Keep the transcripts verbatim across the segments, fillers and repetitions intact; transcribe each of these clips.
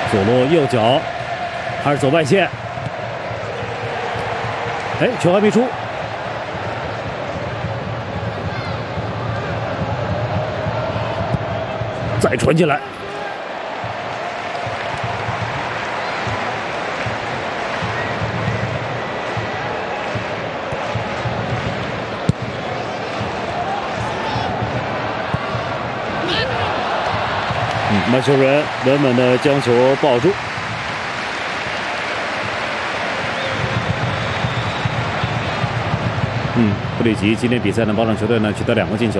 左路右脚，还是走外线。哎，球还没出。再传进来。嗯，麦球人稳稳地将球抱住。嗯，布里奇今天比赛呢，帮助球队呢取得两个进球。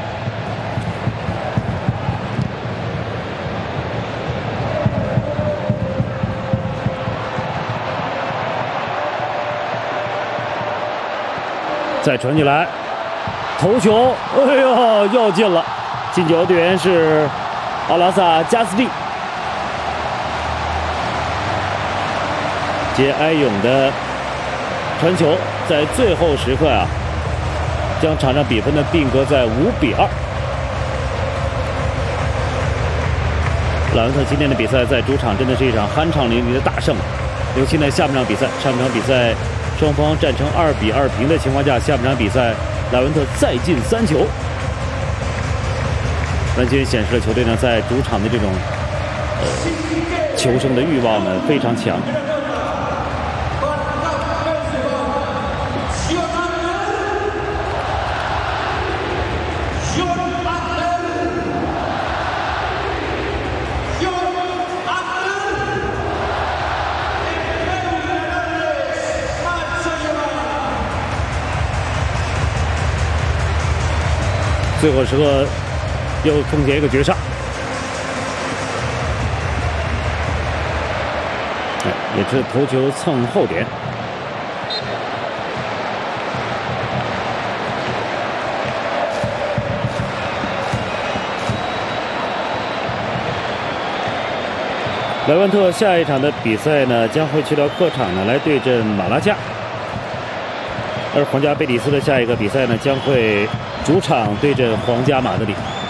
再传进来，头球，哎呦，要进了！进球队员是阿拉萨加斯蒂，接埃勇的传球，在最后时刻啊，将场上比分呢定格在五比二。莱文特今天的比赛在主场真的是一场酣畅淋漓的大胜，尤其呢下半场比赛，上半场比赛。双方战成二比二平的情况下，下半场比赛莱文特再进三球，完全显示了球队呢在主场的这种呃求胜的欲望呢非常强。最后时刻又奉献一个绝杀，哎，也是头球蹭后点。莱万特下一场的比赛呢，将会去到客场呢来对阵马拉加，而皇家贝蒂斯的下一个比赛呢，将会主场对阵皇家马德里。